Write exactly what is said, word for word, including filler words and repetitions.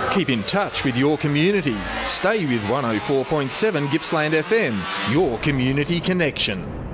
Keep in touch with your community. Stay with one oh four point seven Gippsland F M, your community connection.